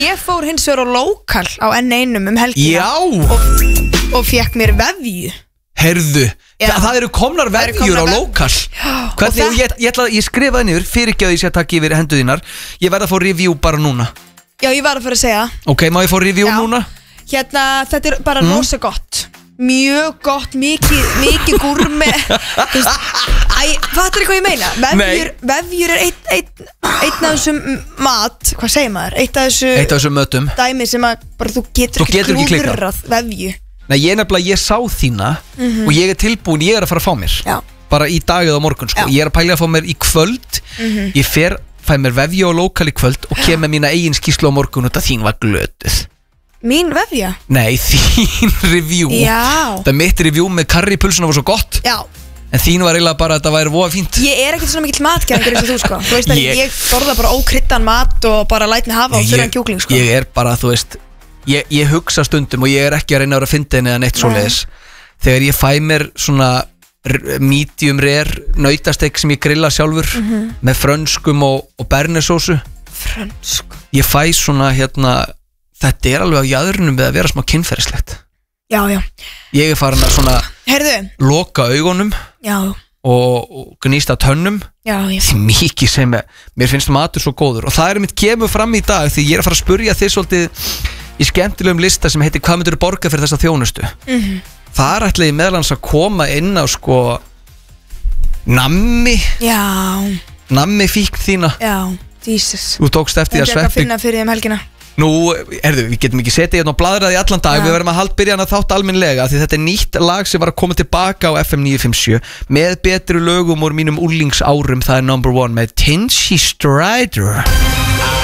Ég fór hins vegar á lokal á N1 helgina. Já. Og fekk mér vefju. Herðu, það eru komnar vefjur á lokal. Hvernig, ég skrifaði niður, fyrirgefðu ég sé að taka yfir hendur þínar. Ég verð að fá review bara núna. Já, ég var að fara að segja. Ok, má ég fá review núna? Hérna, þetta bara rosa gott. Mjög gott, mikið gúrme. Fattar hvað ég meina? Vefjur einn af þessum mat. Hvað segir maður? Eitt af þessum mötum dæmi sem að bara þú getur ekki klúðrað vefju. Nei, ég sá þína og ég tilbúin, ég að fara að fá mér. Já. Bara í dag eða morgun sko. Ég að pæla að fá mér í kvöld. Ég fæ mér vefju á lokal í kvöld og kem með mína eigin skýrslu á morgun og það þín var glötuð. Mín vefja? Nei, þín review. Já. Það mitt review með karripulsuna var svo gott. Já. En þín var eiginlega bara að þetta væri voða fínt. Ég ekkert svona mikill matgæðingur eins og þú sko. Þú veist að ég borða bara ókryddan mat og bara læt mig hafa á þurran kjúkling sko. Ég bara, þú veist, ég hugsa stundum og ég ekki að reyna að vera að finna henni eða neitt svoleiðis. Þegar ég fæ mér svona medium rare nautastek sem ég grilla sjálfur með frönskum og bernesósu. Frönskum? Ég fæ svona þetta alveg á jaðrunum við að vera smá kynferðislegt. Já. Ég farin að svona loka augunum og gnýsta tönnum. Því mikið sem mér finnst matur svo góður. Og það mitt kemur fram í dag því ég að fara að spurja þið svolítið í skemmtilegum lista sem heitir hvað myndir þú borga fyrir þessa þjónustu. Það ætla ég meðlans að koma inn á sko nammi. Já. Nammi fíkn þína. Já, Jesus. Þú tókst eftir að sveppi. Að finna fyrir þeim helgina. Nú, við getum ekki setið hérna og bladraði allan dag. Við verðum að byrja hann að þátt almennlega því þetta nýtt lag sem var að koma tilbaka á FM 957 með betri lögum úr mínum úlingsárum. Það number 1 með Tinchy Strider.